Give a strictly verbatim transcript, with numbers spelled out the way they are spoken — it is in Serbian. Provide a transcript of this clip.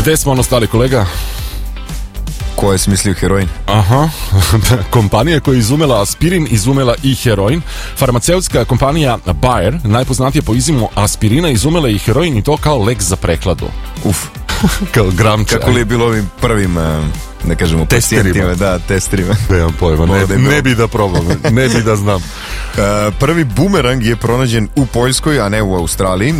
Gde smo ono stali, kolega? Ko je smislio heroin? Aha, kompanija koja je izumela aspirin, izumela i heroin. Farmaceutska kompanija Bayer, najpoznatija po izimu aspirina, izumela i heroin i to kao lek za prehladu. Uf. Kao gramče. Kako li je bilo ovim prvim, ne kažemo, pacijentima, da, testerima. Nemam pojma, ne, ne bi da probam, ne bi da znam. Prvi bumerang je pronađen u Poljskoj, a ne u Australiji.